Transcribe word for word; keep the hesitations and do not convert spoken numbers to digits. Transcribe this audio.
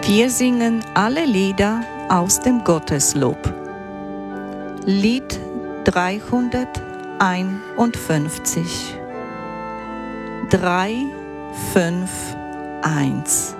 Wir singen alle Lieder aus dem Gotteslob. Lied dreihunderteinundfünfzig. drei, fünf, eins.